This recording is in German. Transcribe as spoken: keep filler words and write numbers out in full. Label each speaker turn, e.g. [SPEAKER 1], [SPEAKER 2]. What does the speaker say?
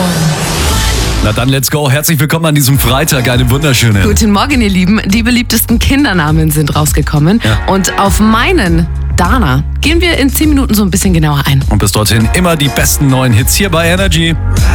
[SPEAKER 1] Na dann, let's go. Herzlich willkommen an diesem Freitag. Eine wunderschöne.
[SPEAKER 2] Guten Morgen, ihr Lieben. Die beliebtesten Kindernamen sind rausgekommen.
[SPEAKER 1] Ja.
[SPEAKER 2] Und auf meinen Dana gehen wir in zehn Minuten so ein bisschen genauer ein.
[SPEAKER 1] Und bis dorthin immer die besten neuen Hits hier bei Energy.